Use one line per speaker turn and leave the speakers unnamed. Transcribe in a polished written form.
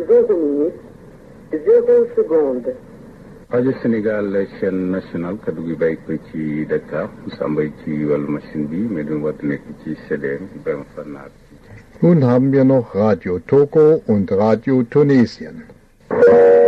0 minutes, 0 secondes.
Radio Sénégal chaîne nationale kaddu gi bàyyi ko ci Dakar Samba ci wàllu machine bi mais du wat nekk ci CDM Ibrahima Fannaat.
Nun haben wir noch Radio Togo und Radio Tunesien.